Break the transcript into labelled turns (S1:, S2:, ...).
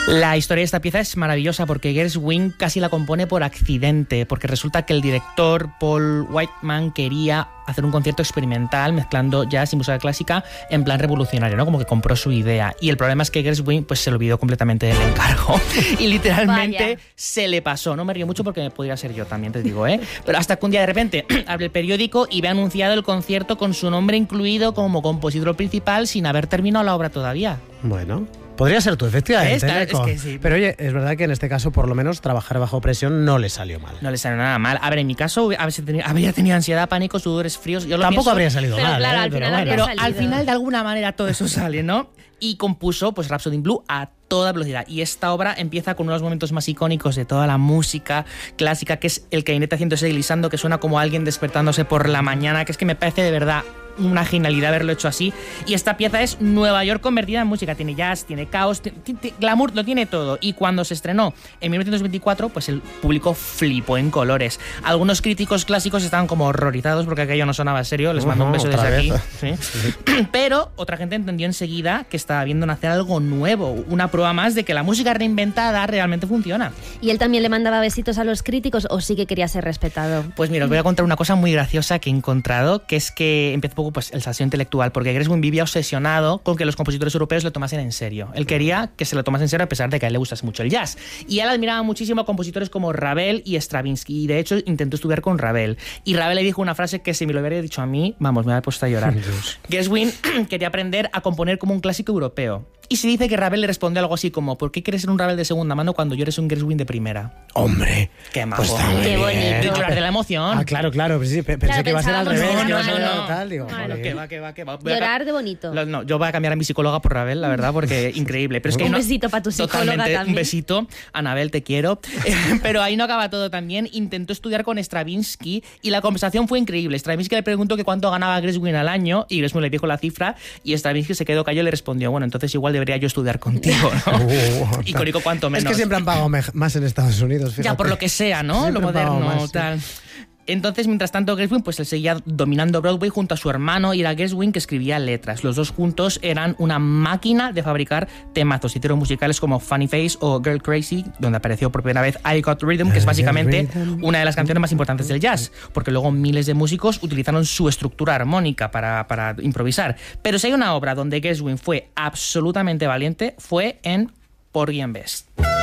S1: La historia de esta pieza es maravillosa porque Gershwin casi la compone por accidente, porque resulta que el director Paul Whiteman quería hacer un concierto experimental mezclando jazz y música clásica en plan revolucionario, ¿no? Como que compró su idea. Y el problema es que Gershwin pues se olvidó completamente del encargo y literalmente se le pasó. No me río mucho porque podría ser yo también, te digo, ¿eh? Pero hasta que un día de repente abre el periódico y ve anunciado el concierto con su nombre incluido como compositor principal sin haber terminado la obra todavía.
S2: Bueno, podría ser tú, efectivamente.
S1: Es que sí.
S2: Pero oye, es verdad que en este caso, por lo menos, trabajar bajo presión no le salió mal.
S1: No le salió nada mal. A ver, en mi caso, habría tenido ansiedad, pánico, sudores fríos. Yo
S2: Tampoco habría salido
S3: pero
S2: mal,
S3: claro,
S1: pero al final, de alguna manera, todo eso sale, ¿no? Y compuso pues Rhapsody in Blue a toda velocidad. Y esta obra empieza con uno de los momentos más icónicos de toda la música clásica, que es el clarinete haciéndose glissando, que suena como alguien despertándose por la mañana, que es que me parece de verdad una genialidad haberlo hecho así. Y esta pieza es Nueva York convertida en música. Tiene jazz, tiene caos, tiene glamour, lo tiene todo. Y cuando se estrenó en 1924, pues el público flipó en colores. Algunos críticos clásicos estaban como horrorizados porque aquello no sonaba serio. Les mando un beso desde aquí. ¿Sí? Pero otra gente entendió enseguida que estaba viendo nacer algo nuevo, una prueba más de que la música reinventada realmente funciona.
S3: ¿Y él también le mandaba besitos a los críticos o sí que quería ser respetado?
S1: Pues mira, os voy a contar una cosa muy graciosa que he encontrado, que es que empezó pues el salseo intelectual, porque Gershwin vivía obsesionado con que los compositores europeos lo tomasen en serio. Él quería que se lo tomasen en serio a pesar de que a él le gustase mucho el jazz. Y él admiraba muchísimo a compositores como Ravel y Stravinsky, y de hecho intentó estudiar con Ravel. Y Ravel le dijo una frase que si me lo hubiera dicho a mí, vamos, me había puesto a llorar. Gershwin quería aprender a componer como un clásico europeo. Y se dice que Ravel le respondió algo así como: ¿por qué quieres ser un Ravel de segunda mano cuando yo eres un Gershwin de primera?
S2: ¡Hombre!
S1: ¡Qué majo!
S2: Pues
S3: qué bonito.
S1: De llorar de la emoción.
S2: Ah, claro, pues sí, pensé
S3: Claro,
S2: que iba a ser al revés.
S3: pensábamos,
S2: Que iba a ser
S3: no.
S2: tal, digo,
S3: Claro.
S2: joder.
S1: Que va.
S3: Llorar de bonito.
S1: No, yo voy a cambiar a mi psicóloga por Ravel, la verdad, porque increíble. Pero es que
S3: Un besito para tu psicóloga
S1: totalmente,
S3: también.
S1: un besito. Anabel, te quiero. Pero ahí no acaba todo también. Intentó estudiar con Stravinsky y la conversación fue increíble. Stravinsky le preguntó que cuánto ganaba Gershwin al año y Gershwin le dijo la cifra y Stravinsky se quedó callado y le respondió: bueno, entonces igual debería yo estudiar contigo, ¿no? Icónico cuanto menos.
S2: Es que siempre han pagado más en Estados Unidos, fíjate.
S1: Ya, por lo que sea, ¿no?
S2: Siempre
S1: Lo
S2: han pagado
S1: moderno,
S2: más,
S1: tal. Entonces, mientras tanto, Gershwin pues él seguía dominando Broadway junto a su hermano y era Gershwin que escribía letras. Los dos juntos eran una máquina de fabricar temazos y títulos musicales como Funny Face o Girl Crazy, donde apareció por primera vez I Got Rhythm, que es básicamente una de las canciones más importantes del jazz, porque luego miles de músicos utilizaron su estructura armónica para improvisar. Pero si hay una obra donde Gershwin fue absolutamente valiente, fue en Porgy and Bess.